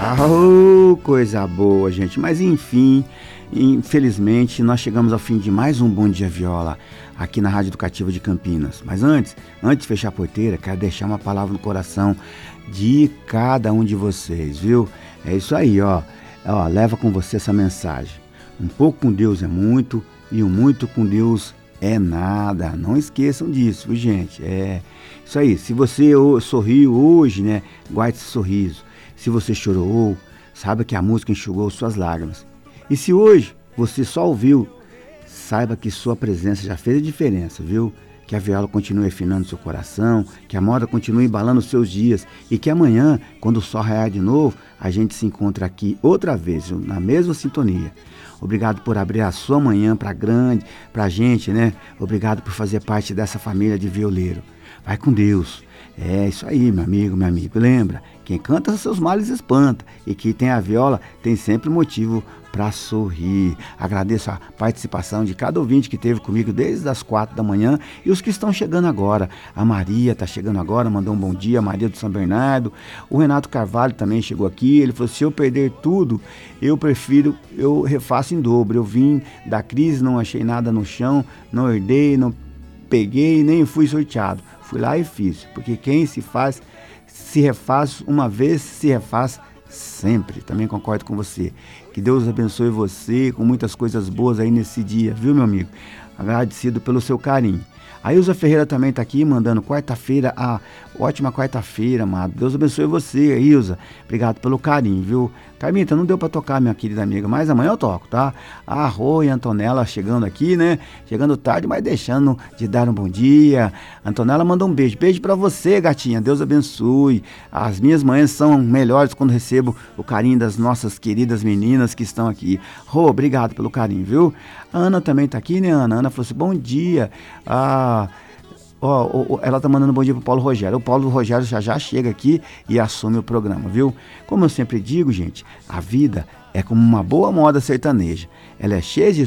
Oh, coisa boa, gente. Mas enfim, infelizmente, nós chegamos ao fim de mais um Bom Dia Viola aqui na Rádio Educativa de Campinas. Mas antes de fechar a porteira, quero deixar uma palavra no coração de cada um de vocês, viu? É isso aí, ó. Leva com você essa mensagem. Um pouco com Deus é muito e o muito com Deus é nada. Não esqueçam disso, viu, gente? É isso aí. Se você sorriu hoje, né? Guarde esse sorriso. Se você chorou, saiba que a música enxugou suas lágrimas. E se hoje você só ouviu, saiba que sua presença já fez a diferença, viu? Que a viola continue afinando seu coração, que a moda continue embalando os seus dias e que amanhã, quando o sol raiar de novo, a gente se encontra aqui outra vez, viu? Na mesma sintonia. Obrigado por abrir a sua manhã pra gente, né? Obrigado por fazer parte dessa família de violeiro. Vai com Deus. É isso aí, meu amigo, minha amiga. Lembra, quem canta seus males espanta e quem tem a viola tem sempre motivo para sorrir. Agradeço a participação de cada ouvinte que esteve comigo desde as 4 da manhã e os que estão chegando agora. A Maria está chegando agora, mandou um bom dia, a Maria do São Bernardo. O Renato Carvalho também chegou aqui, ele falou, se eu perder tudo, eu refaço em dobro. Eu vim da crise, não achei nada no chão, não herdei, não peguei, nem fui sorteado. Fui lá e fiz, porque quem se refaz uma vez, se refaz sempre. Também concordo com você. Que Deus abençoe você com muitas coisas boas aí nesse dia, viu, meu amigo? Agradecido pelo seu carinho. A Ilza Ferreira também está aqui, mandando quarta-feira, ótima quarta-feira, amado. Deus abençoe você, Ilza. Obrigado pelo carinho, viu? Carmita, não deu para tocar, minha querida amiga, mas amanhã eu toco, tá? A Rô e a Antonella chegando aqui, né? Chegando tarde, mas deixando de dar um bom dia. A Antonella mandou um beijo. Beijo para você, gatinha. Deus abençoe. As minhas manhãs são melhores quando recebo o carinho das nossas queridas meninas que estão aqui. Rô, obrigado pelo carinho, viu? A Ana também tá aqui, né, Ana? A Ana falou assim, bom dia. Ela tá mandando um bom dia pro Paulo Rogério. O Paulo Rogério já chega aqui e assume o programa, viu? Como eu sempre digo, gente, a vida é como uma boa moda sertaneja. Ela é cheia de